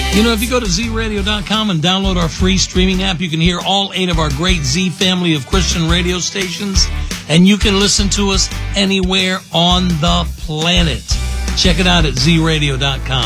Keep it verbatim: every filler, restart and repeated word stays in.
You know, if you go to Z radio dot com and download our free streaming app, you can hear all eight of our great Z family of Christian radio stations, and you can listen to us anywhere on the planet. Check it out at Z radio dot com.